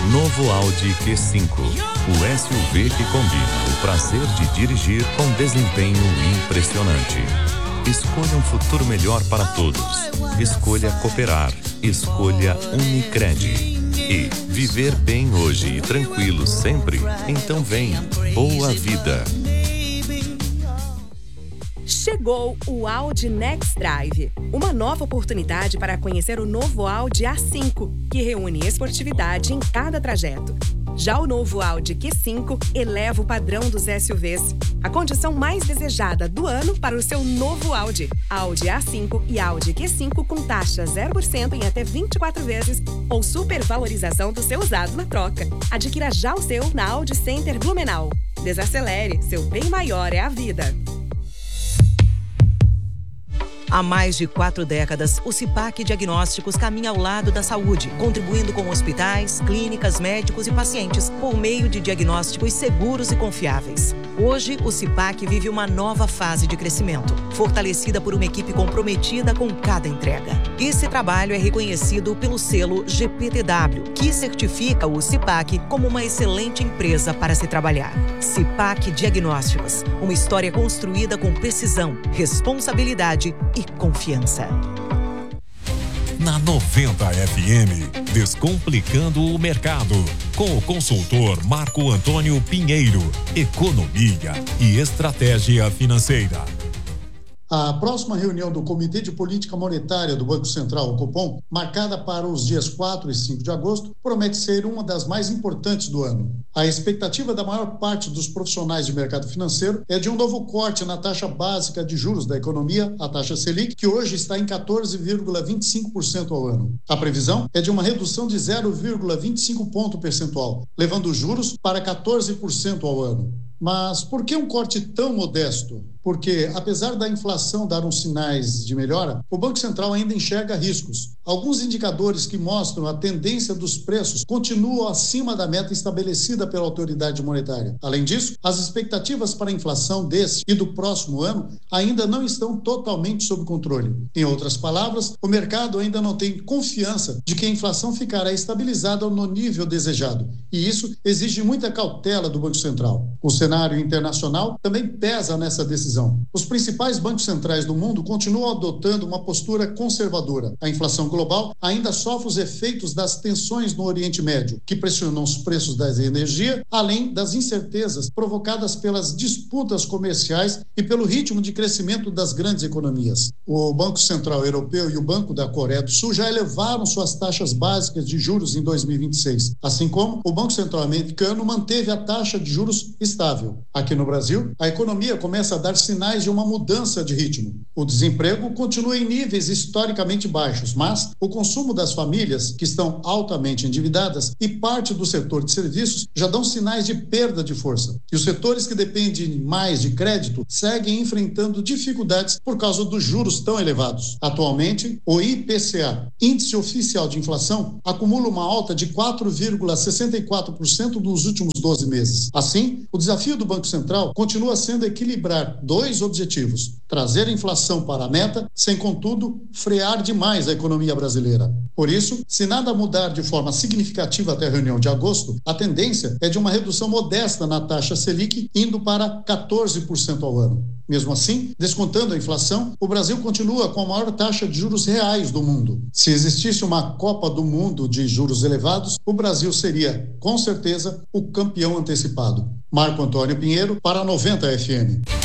Novo Audi Q5, o SUV que combina o prazer de dirigir com desempenho impressionante. Escolha um futuro melhor para todos. Escolha cooperar. Escolha Unicred. E viver bem hoje e tranquilo sempre? Então vem. Boa vida. Chegou o Audi Next Drive, uma nova oportunidade para conhecer o novo Audi A5, que reúne esportividade em cada trajeto. Já o novo Audi Q5 eleva o padrão dos SUVs, a condição mais desejada do ano para o seu novo Audi. Audi A5 e Audi Q5 com taxa 0% em até 24 vezes ou supervalorização do seu usado na troca. Adquira já o seu na Audi Center Blumenau. Desacelere, seu bem maior é a vida. Há mais de 4 décadas, o CIPAC Diagnósticos caminha ao lado da saúde, contribuindo com hospitais, clínicas, médicos e pacientes por meio de diagnósticos seguros e confiáveis. Hoje, o CIPAC vive uma nova fase de crescimento, fortalecida por uma equipe comprometida com cada entrega. Esse trabalho é reconhecido pelo selo GPTW, que certifica o CIPAC como uma excelente empresa para se trabalhar. CIPAC Diagnósticos, uma história construída com precisão, responsabilidade e confiança. Na 90 FM, Descomplicando o Mercado, com o consultor Marco Antônio Pinheiro, Economia e Estratégia Financeira. A próxima reunião do Comitê de Política Monetária do Banco Central, o Copom, marcada para os dias 4 e 5 de agosto, promete ser uma das mais importantes do ano. A expectativa da maior parte dos profissionais de mercado financeiro é de um novo corte na taxa básica de juros da economia, a taxa Selic, que hoje está em 14,25% ao ano. A previsão é de uma redução de 0,25 ponto percentual, levando os juros para 14% ao ano. Mas por que um corte tão modesto? Porque, apesar da inflação dar uns sinais de melhora, o Banco Central ainda enxerga riscos. Alguns indicadores que mostram a tendência dos preços continuam acima da meta estabelecida pela autoridade monetária. Além disso, as expectativas para a inflação desse e do próximo ano ainda não estão totalmente sob controle. Em outras palavras, o mercado ainda não tem confiança de que a inflação ficará estabilizada no nível desejado. E isso exige muita cautela do Banco Central. O cenário internacional também pesa nessa decisão. Os principais bancos centrais do mundo continuam adotando uma postura conservadora. A inflação global ainda sofre os efeitos das tensões no Oriente Médio, que pressionam os preços da energia, além das incertezas provocadas pelas disputas comerciais e pelo ritmo de crescimento das grandes economias. O Banco Central Europeu e o Banco da Coreia do Sul já elevaram suas taxas básicas de juros em 2026, assim como o Banco Central americano manteve a taxa de juros estável. Aqui no Brasil, a economia começa a dar sinais de uma mudança de ritmo. O desemprego continua em níveis historicamente baixos, mas o consumo das famílias, que estão altamente endividadas, e parte do setor de serviços já dão sinais de perda de força. E os setores que dependem mais de crédito seguem enfrentando dificuldades por causa dos juros tão elevados. Atualmente, o IPCA, Índice Oficial de Inflação, acumula uma alta de 4,64% nos últimos 12 meses. Assim, o desafio do Banco Central continua sendo equilibrar dois objetivos: trazer a inflação para a meta, sem, contudo, frear demais a economia brasileira. Por isso, se nada mudar de forma significativa até a reunião de agosto, a tendência é de uma redução modesta na taxa Selic, indo para 14% ao ano. Mesmo assim, descontando a inflação, o Brasil continua com a maior taxa de juros reais do mundo. Se existisse uma Copa do Mundo de juros elevados, o Brasil seria, com certeza, o campeão antecipado. Marco Antônio Pinheiro, para a 90 FM.